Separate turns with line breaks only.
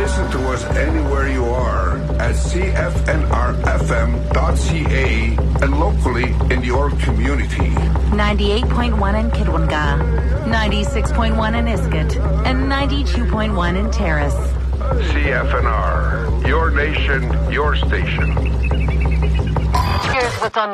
Listen to us anywhere you are at cfnrfm.ca and locally in your community.
98.1 in Kidwinga, 96.1 in Iskut, and 92.1 in Terrace.
CFNR, your nation, your station.
Here's what's on the